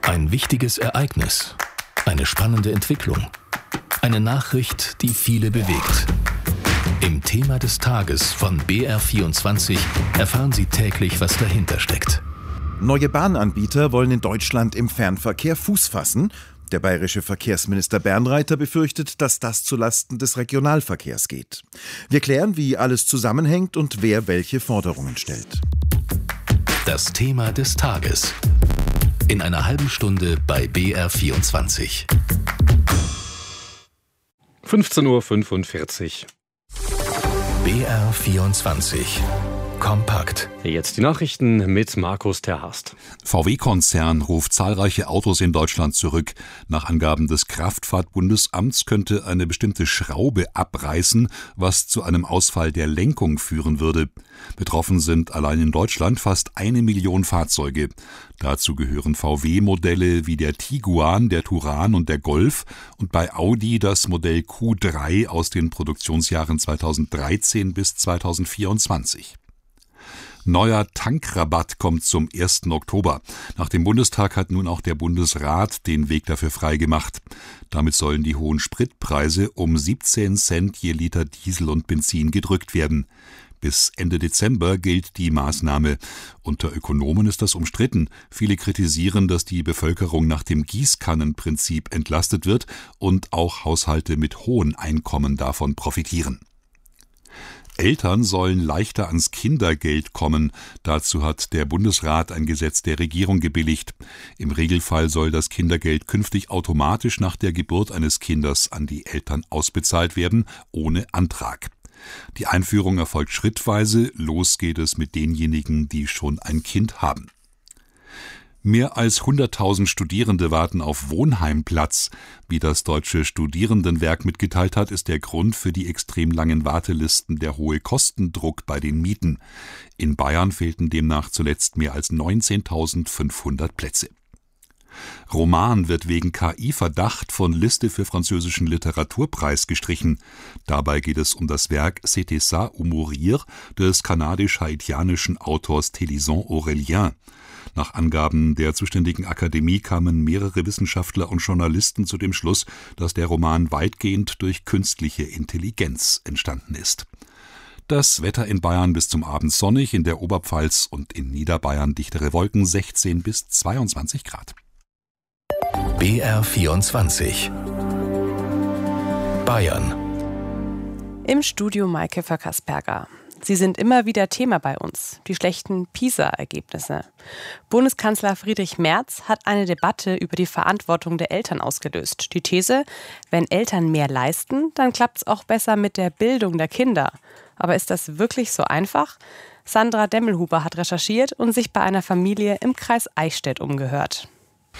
Ein wichtiges Ereignis, eine spannende Entwicklung, eine Nachricht, die viele bewegt. Im Thema des Tages von BR24 erfahren Sie täglich, was dahinter steckt. Neue Bahnanbieter wollen in Deutschland im Fernverkehr Fuß fassen. Der bayerische Verkehrsminister Bernreiter befürchtet, dass das zulasten des Regionalverkehrs geht. Wir klären, wie alles zusammenhängt und wer welche Forderungen stellt. Das Thema des Tages. In einer halben Stunde bei BR24. 15:45 Uhr. BR24. Kompakt. Jetzt die Nachrichten mit Markus Terhast. VW-Konzern ruft zahlreiche Autos in Deutschland zurück. Nach Angaben des Kraftfahrtbundesamts könnte eine bestimmte Schraube abreißen, was zu einem Ausfall der Lenkung führen würde. Betroffen sind allein in Deutschland fast 1 Million Fahrzeuge. Dazu gehören VW-Modelle wie der Tiguan, der Touran und der Golf und bei Audi das Modell Q3 aus den Produktionsjahren 2013 bis 2024. Neuer Tankrabatt kommt zum 1. Oktober. Nach dem Bundestag hat nun auch der Bundesrat den Weg dafür freigemacht. Damit sollen die hohen Spritpreise um 17 Cent je Liter Diesel und Benzin gedrückt werden. Bis Ende Dezember gilt die Maßnahme. Unter Ökonomen ist das umstritten. Viele kritisieren, dass die Bevölkerung nach dem Gießkannenprinzip entlastet wird und auch Haushalte mit hohen Einkommen davon profitieren. Eltern sollen leichter ans Kindergeld kommen. Dazu hat der Bundesrat ein Gesetz der Regierung gebilligt. Im Regelfall soll das Kindergeld künftig automatisch nach der Geburt eines Kindes an die Eltern ausbezahlt werden, ohne Antrag. Die Einführung erfolgt schrittweise. Los geht es mit denjenigen, die schon ein Kind haben. Mehr als 100.000 Studierende warten auf Wohnheimplatz. Wie das Deutsche Studierendenwerk mitgeteilt hat, ist der Grund für die extrem langen Wartelisten der hohe Kostendruck bei den Mieten. In Bayern fehlten demnach zuletzt mehr als 19.500 Plätze. Roman wird wegen KI-Verdacht von Liste für französischen Literaturpreis gestrichen. Dabei geht es um das Werk C'était ça ou mourir des kanadisch-haitianischen Autors Télisant Aurélien. Nach Angaben der zuständigen Akademie kamen mehrere Wissenschaftler und Journalisten zu dem Schluss, dass der Roman weitgehend durch künstliche Intelligenz entstanden ist. Das Wetter in Bayern bis zum Abend sonnig, in der Oberpfalz und in Niederbayern dichtere Wolken, 16 bis 22 Grad. BR24. Bayern. Im Studio Maike Verkasperger. Sie sind immer wieder Thema bei uns, die schlechten PISA-Ergebnisse. Bundeskanzler Friedrich Merz hat eine Debatte über die Verantwortung der Eltern ausgelöst. Die These, wenn Eltern mehr leisten, dann klappt es auch besser mit der Bildung der Kinder. Aber ist das wirklich so einfach? Sandra Demmelhuber hat recherchiert und sich bei einer Familie im Kreis Eichstätt umgehört.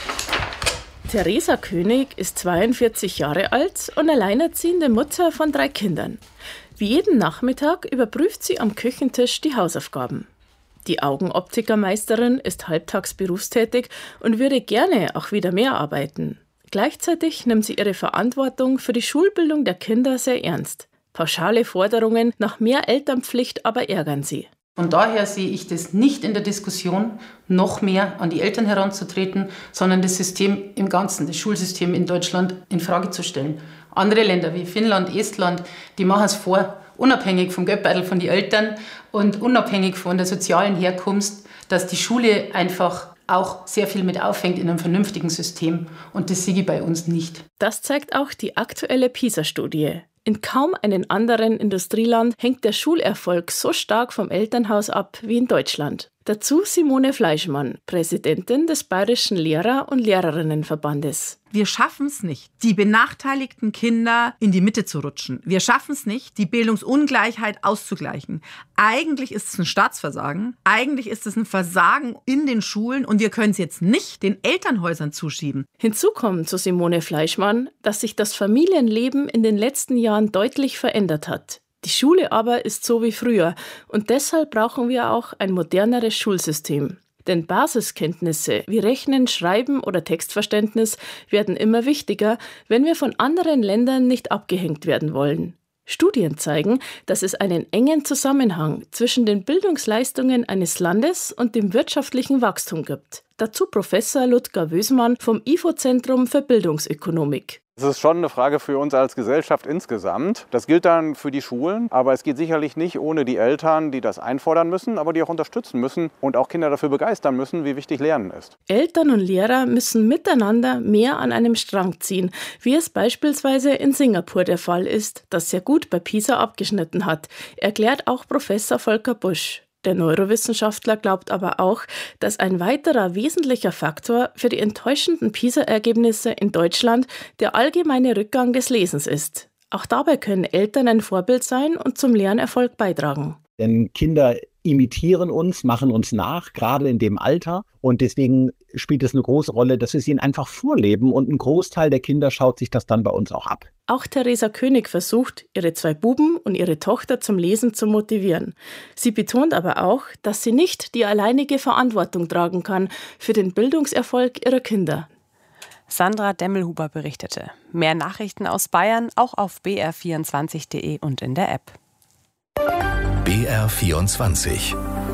Theresa König ist 42 Jahre alt und alleinerziehende Mutter von 3 Kindern. Wie jeden Nachmittag überprüft sie am Küchentisch die Hausaufgaben. Die Augenoptikermeisterin ist halbtags berufstätig und würde gerne auch wieder mehr arbeiten. Gleichzeitig nimmt sie ihre Verantwortung für die Schulbildung der Kinder sehr ernst. Pauschale Forderungen nach mehr Elternpflicht aber ärgern sie. Von daher sehe ich das nicht in der Diskussion, noch mehr an die Eltern heranzutreten, sondern das System im Ganzen, das Schulsystem in Deutschland in Frage zu stellen. Andere Länder wie Finnland, Estland, die machen es vor, unabhängig vom Geldbeutel von den Eltern und unabhängig von der sozialen Herkunft, dass die Schule einfach auch sehr viel mit auffängt in einem vernünftigen System. Und das sehe ich bei uns nicht. Das zeigt auch die aktuelle PISA-Studie. In kaum einem anderen Industrieland hängt der Schulerfolg so stark vom Elternhaus ab wie in Deutschland. Dazu Simone Fleischmann, Präsidentin des Bayerischen Lehrer- und Lehrerinnenverbandes. Wir schaffen es nicht, die benachteiligten Kinder in die Mitte zu rutschen. Wir schaffen es nicht, die Bildungsungleichheit auszugleichen. Eigentlich ist es ein Staatsversagen. Eigentlich ist es ein Versagen in den Schulen und wir können es jetzt nicht den Elternhäusern zuschieben. Hinzu kommt zu Simone Fleischmann, dass sich das Familienleben in den letzten Jahren deutlich verändert hat. Die Schule aber ist so wie früher und deshalb brauchen wir auch ein moderneres Schulsystem. Denn Basiskenntnisse wie Rechnen, Schreiben oder Textverständnis werden immer wichtiger, wenn wir von anderen Ländern nicht abgehängt werden wollen. Studien zeigen, dass es einen engen Zusammenhang zwischen den Bildungsleistungen eines Landes und dem wirtschaftlichen Wachstum gibt. Dazu Professor Ludger Wösmann vom IFO-Zentrum für Bildungsökonomik. Es ist schon eine Frage für uns als Gesellschaft insgesamt. Das gilt dann für die Schulen, aber es geht sicherlich nicht ohne die Eltern, die das einfordern müssen, aber die auch unterstützen müssen und auch Kinder dafür begeistern müssen, wie wichtig Lernen ist. Eltern und Lehrer müssen miteinander mehr an einem Strang ziehen, wie es beispielsweise in Singapur der Fall ist, das sehr gut bei PISA abgeschnitten hat, erklärt auch Professor Volker Busch. Der Neurowissenschaftler glaubt aber auch, dass ein weiterer wesentlicher Faktor für die enttäuschenden PISA-Ergebnisse in Deutschland der allgemeine Rückgang des Lesens ist. Auch dabei können Eltern ein Vorbild sein und zum Lernerfolg beitragen. Denn Kinder imitieren uns, machen uns nach, gerade in dem Alter. Und deswegen spielt es eine große Rolle, dass wir es ihnen einfach vorleben. Und ein Großteil der Kinder schaut sich das dann bei uns auch ab. Auch Theresa König versucht, ihre 2 Buben und ihre Tochter zum Lesen zu motivieren. Sie betont aber auch, dass sie nicht die alleinige Verantwortung tragen kann für den Bildungserfolg ihrer Kinder. Sandra Demmelhuber berichtete. Mehr Nachrichten aus Bayern auch auf br24.de und in der App. BR24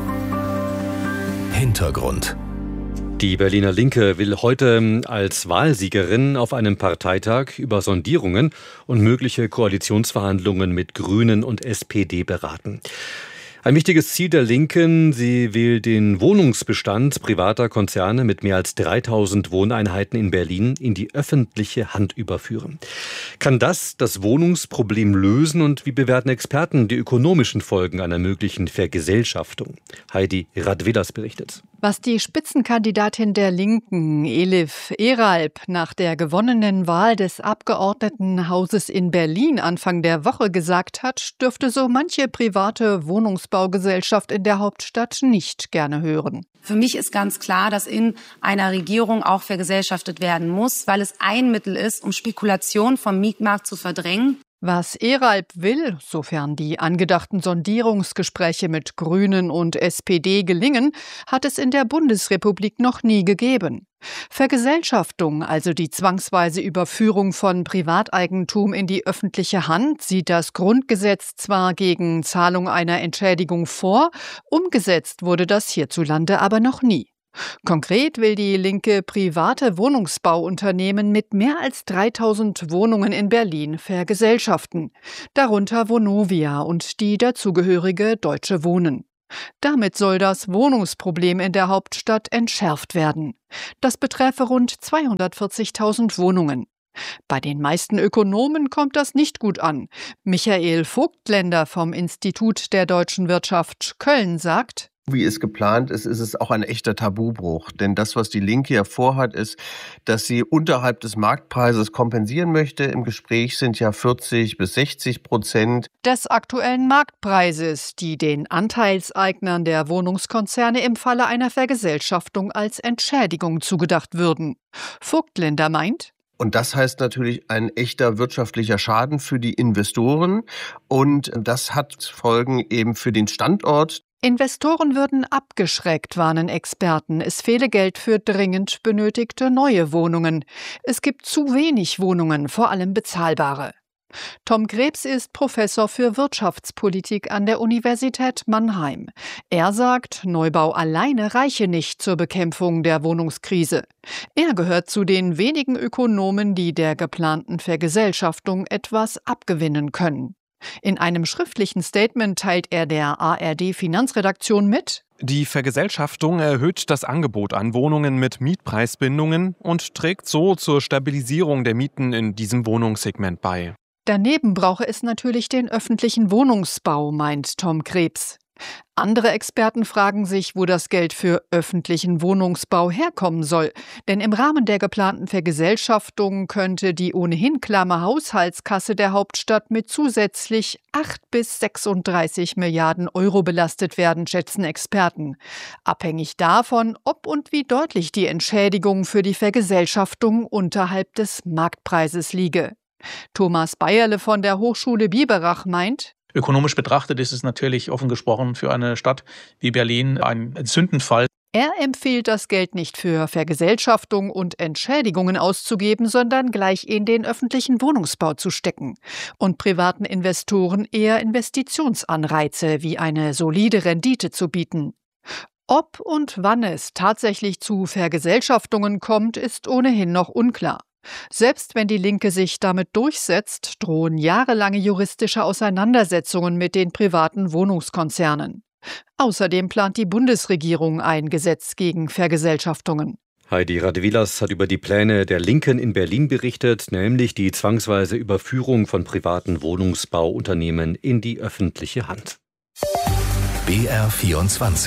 Hintergrund. Die Berliner Linke will heute als Wahlsiegerin auf einem Parteitag über Sondierungen und mögliche Koalitionsverhandlungen mit Grünen und SPD beraten. Ein wichtiges Ziel der Linken, sie will den Wohnungsbestand privater Konzerne mit mehr als 3000 Wohneinheiten in Berlin in die öffentliche Hand überführen. Kann das Wohnungsproblem lösen und wie bewerten Experten die ökonomischen Folgen einer möglichen Vergesellschaftung? Heidi Radwilas berichtet. Was die Spitzenkandidatin der Linken, Elif Eralp, nach der gewonnenen Wahl des Abgeordnetenhauses in Berlin Anfang der Woche gesagt hat, dürfte so manche private Wohnungsbaugesellschaft in der Hauptstadt nicht gerne hören. Für mich ist ganz klar, dass in einer Regierung auch vergesellschaftet werden muss, weil es ein Mittel ist, um Spekulation vom Mietmarkt zu verdrängen. Was Eralp will, sofern die angedachten Sondierungsgespräche mit Grünen und SPD gelingen, hat es in der Bundesrepublik noch nie gegeben. Vergesellschaftung, also die zwangsweise Überführung von Privateigentum in die öffentliche Hand, sieht das Grundgesetz zwar gegen Zahlung einer Entschädigung vor, umgesetzt wurde das hierzulande aber noch nie. Konkret will die Linke private Wohnungsbauunternehmen mit mehr als 3000 Wohnungen in Berlin vergesellschaften, darunter Vonovia und die dazugehörige Deutsche Wohnen. Damit soll das Wohnungsproblem in der Hauptstadt entschärft werden. Das betreffe rund 240.000 Wohnungen. Bei den meisten Ökonomen kommt das nicht gut an. Michael Vogtländer vom Institut der deutschen Wirtschaft Köln sagt: Wie es geplant ist, ist es auch ein echter Tabubruch. Denn das, was die Linke ja vorhat, ist, dass sie unterhalb des Marktpreises kompensieren möchte. Im Gespräch sind ja 40-60% des aktuellen Marktpreises, die den Anteilseignern der Wohnungskonzerne im Falle einer Vergesellschaftung als Entschädigung zugedacht würden. Vogtländer meint: Und das heißt natürlich ein echter wirtschaftlicher Schaden für die Investoren. Und das hat Folgen eben für den Standort. Investoren würden abgeschreckt, warnen Experten. Es fehle Geld für dringend benötigte neue Wohnungen. Es gibt zu wenig Wohnungen, vor allem bezahlbare. Tom Krebs ist Professor für Wirtschaftspolitik an der Universität Mannheim. Er sagt, Neubau alleine reiche nicht zur Bekämpfung der Wohnungskrise. Er gehört zu den wenigen Ökonomen, die der geplanten Vergesellschaftung etwas abgewinnen können. In einem schriftlichen Statement teilt er der ARD-Finanzredaktion mit: Die Vergesellschaftung erhöht das Angebot an Wohnungen mit Mietpreisbindungen und trägt so zur Stabilisierung der Mieten in diesem Wohnungssegment bei. Daneben brauche es natürlich den öffentlichen Wohnungsbau, meint Tom Krebs. Andere Experten fragen sich, wo das Geld für öffentlichen Wohnungsbau herkommen soll. Denn im Rahmen der geplanten Vergesellschaftung könnte die ohnehin klamme Haushaltskasse der Hauptstadt mit zusätzlich 8 bis 36 Milliarden Euro belastet werden, schätzen Experten. Abhängig davon, ob und wie deutlich die Entschädigung für die Vergesellschaftung unterhalb des Marktpreises liege. Thomas Bayerle von der Hochschule Biberach meint: Ökonomisch betrachtet ist es natürlich offen gesprochen für eine Stadt wie Berlin ein Sündenfall. Er empfiehlt, das Geld nicht für Vergesellschaftung und Entschädigungen auszugeben, sondern gleich in den öffentlichen Wohnungsbau zu stecken und privaten Investoren eher Investitionsanreize wie eine solide Rendite zu bieten. Ob und wann es tatsächlich zu Vergesellschaftungen kommt, ist ohnehin noch unklar. Selbst wenn die Linke sich damit durchsetzt, drohen jahrelange juristische Auseinandersetzungen mit den privaten Wohnungskonzernen. Außerdem plant die Bundesregierung ein Gesetz gegen Vergesellschaftungen. Heidi Radwilas hat über die Pläne der Linken in Berlin berichtet, nämlich die zwangsweise Überführung von privaten Wohnungsbauunternehmen in die öffentliche Hand. BR24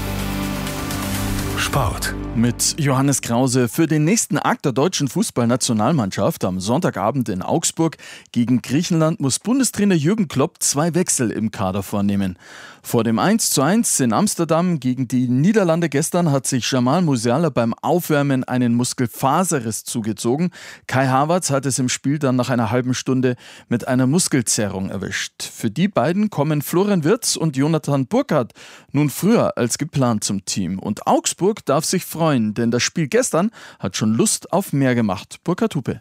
Sport. Mit Johannes Krause. Für den nächsten Akt der deutschen Fußballnationalmannschaft am Sonntagabend in Augsburg gegen Griechenland muss Bundestrainer Jürgen Klopp 2 Wechsel im Kader vornehmen. Vor dem 1:1 in Amsterdam gegen die Niederlande gestern hat sich Jamal Musiala beim Aufwärmen einen Muskelfaserriss zugezogen. Kai Havertz hat es im Spiel dann nach einer halben Stunde mit einer Muskelzerrung erwischt. Für die beiden kommen Florian Wirtz und Jonathan Burkhardt nun früher als geplant zum Team. Und Augsburg darf sich freuen, denn das Spiel gestern hat schon Lust auf mehr gemacht. Burkhard Hupe.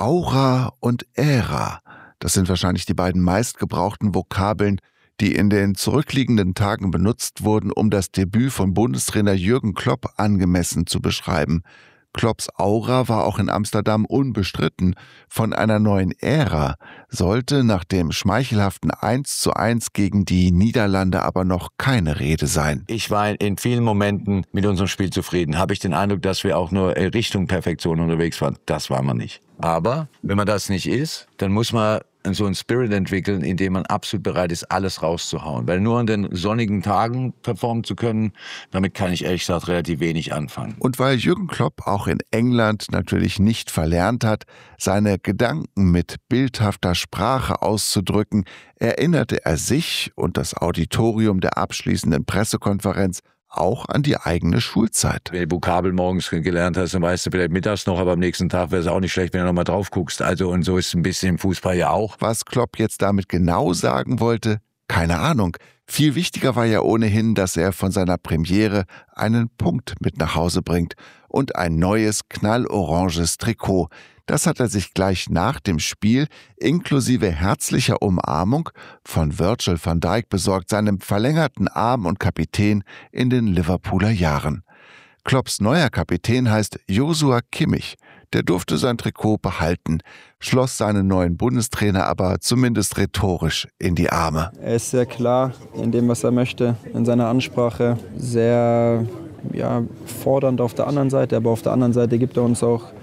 Aura und Ära, das sind wahrscheinlich die beiden meistgebrauchten Vokabeln, die in den zurückliegenden Tagen benutzt wurden, um das Debüt von Bundestrainer Jürgen Klopp angemessen zu beschreiben. Klopps Aura war auch in Amsterdam unbestritten. Von einer neuen Ära sollte nach dem schmeichelhaften 1:1 gegen die Niederlande aber noch keine Rede sein. Ich war in vielen Momenten mit unserem Spiel zufrieden. Habe ich den Eindruck, dass wir auch nur Richtung Perfektion unterwegs waren. Das waren wir nicht. Aber wenn man das nicht ist, dann muss man so einen Spirit entwickeln, in dem man absolut bereit ist, alles rauszuhauen. Weil nur an den sonnigen Tagen performen zu können, damit kann ich ehrlich gesagt relativ wenig anfangen. Und weil Jürgen Klopp auch in England natürlich nicht verlernt hat, seine Gedanken mit bildhafter Sprache auszudrücken, erinnerte er sich und das Auditorium der abschließenden Pressekonferenz auch an die eigene Schulzeit. Wenn du Vokabel morgens gelernt hast, dann weißt du vielleicht mittags noch, aber am nächsten Tag wäre es auch nicht schlecht, wenn du nochmal drauf guckst. Also und so ist es ein bisschen im Fußball ja auch. Was Klopp jetzt damit genau sagen wollte, keine Ahnung. Viel wichtiger war ja ohnehin, dass er von seiner Premiere einen Punkt mit nach Hause bringt und ein neues knalloranges Trikot. Das hat er sich gleich nach dem Spiel inklusive herzlicher Umarmung von Virgil van Dijk besorgt, seinem verlängerten Arm und Kapitän in den Liverpooler Jahren. Klopps neuer Kapitän heißt Joshua Kimmich. Der durfte sein Trikot behalten, schloss seinen neuen Bundestrainer aber zumindest rhetorisch in die Arme. Er ist sehr klar in dem, was er möchte, in seiner Ansprache, sehr fordernd auf der anderen Seite, aber auf der anderen Seite gibt er uns auch